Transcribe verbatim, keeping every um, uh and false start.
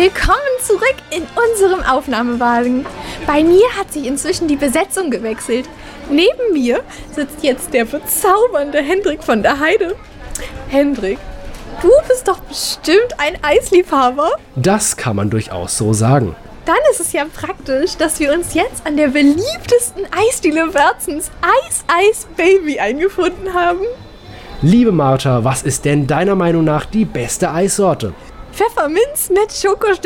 Willkommen zurück in unserem Aufnahmewagen. Bei mir hat sich inzwischen die Besetzung gewechselt. Neben mir sitzt jetzt der bezaubernde Hendrik von der Heide. Hendrik, du bist doch bestimmt ein Eisliebhaber. Das kann man durchaus so sagen. Dann ist es ja praktisch, dass wir uns jetzt an der beliebtesten Eisdiele Wörzens, Eis Eis Baby, eingefunden haben. Liebe Martha, was ist denn deiner Meinung nach die beste Eissorte? Pfefferminz mit Schokostückchen.